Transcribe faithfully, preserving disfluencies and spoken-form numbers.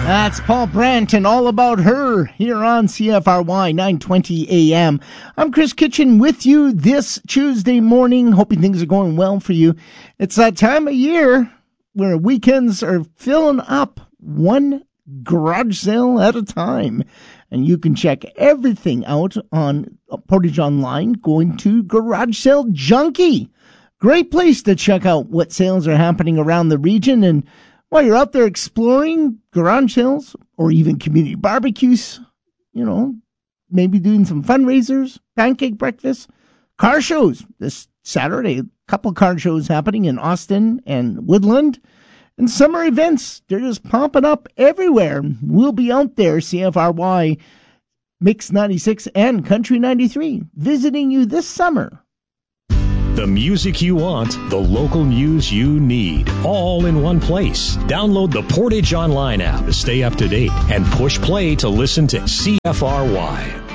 That's Paul Brandt and All About Her here on C F R Y nine twenty A M. I'm Chris Kitchen with you this Tuesday morning. Hoping things are going well for you. It's that time of year where weekends are filling up one garage sale at a time. And you can check everything out on Portage Online going to Garage Sale Junkie. Great place to check out what sales are happening around the region. And while you're out there exploring garage sales or even community barbecues, you know, maybe doing some fundraisers, pancake breakfast, car shows. This Saturday, a couple car shows happening in Austin and Woodland. And summer events, they're just popping up everywhere. We'll be out there, C F R Y, Mix ninety-six and Country ninety-three, visiting you this summer. The music you want, the local news you need, all in one place. Download the Portage Online app to stay up to date and push play to listen to C F R Y.